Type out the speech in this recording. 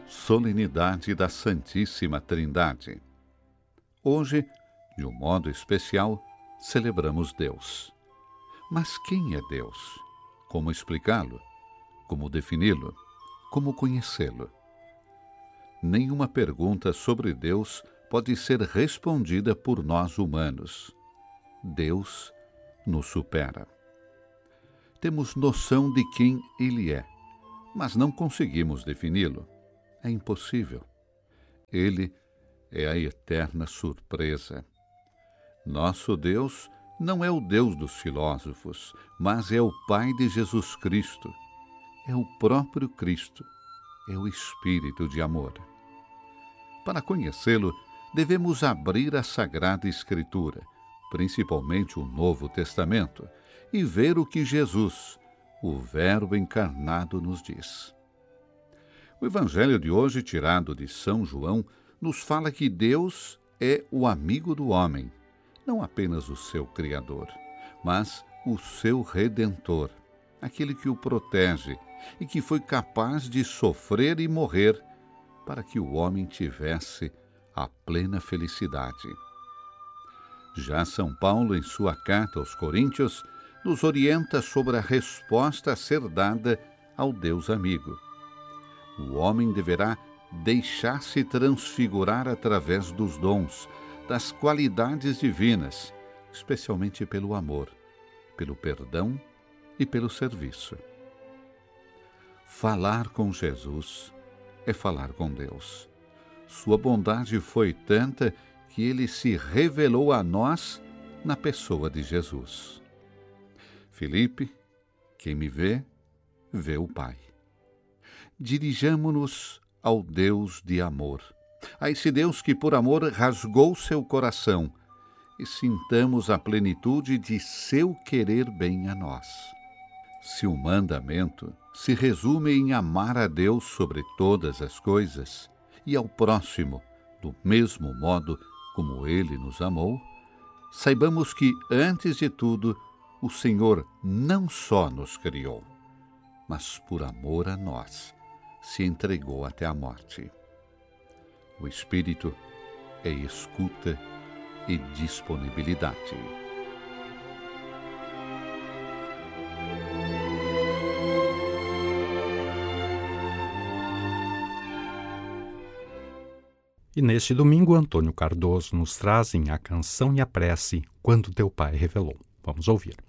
Solenidade da Santíssima Trindade. Hoje, de um modo especial, celebramos Deus. Mas quem é Deus? Como explicá-lo? Como defini-lo? Como conhecê-lo? Nenhuma pergunta sobre Deus pode ser respondida por nós humanos. Deus nos supera. Temos noção de quem Ele é, mas não conseguimos defini-lo. É impossível. Ele é a eterna surpresa. Nosso Deus não é o Deus dos filósofos, mas é o Pai de Jesus Cristo. É o próprio Cristo. É o Espírito de amor. Para conhecê-lo, devemos abrir a Sagrada Escritura, principalmente o Novo Testamento, e ver o que Jesus, o Verbo encarnado, nos diz. O Evangelho de hoje, tirado de São João, nos fala que Deus é o amigo do homem, não apenas o seu Criador, mas o seu Redentor, aquele que o protege e que foi capaz de sofrer e morrer para que o homem tivesse a plena felicidade. Já São Paulo, em sua carta aos Coríntios, nos orienta sobre a resposta a ser dada ao Deus amigo. O homem deverá deixar-se transfigurar através dos dons, das qualidades divinas, especialmente pelo amor, pelo perdão e pelo serviço. Falar com Jesus é falar com Deus. Sua bondade foi tanta que ele se revelou a nós na pessoa de Jesus. Filipe, quem me vê, vê o Pai. Dirijamo-nos ao Deus de amor, a esse Deus que por amor rasgou seu coração, e sintamos a plenitude de seu querer bem a nós. Se o mandamento se resume em amar a Deus sobre todas as coisas e ao próximo do mesmo modo como Ele nos amou, saibamos que, antes de tudo, o Senhor não só nos criou, mas por amor a nós, se entregou até a morte. O Espírito é escuta e disponibilidade. E neste domingo, Antônio Cardoso nos trazem a canção e a prece Quando Teu Pai Revelou. Vamos ouvir.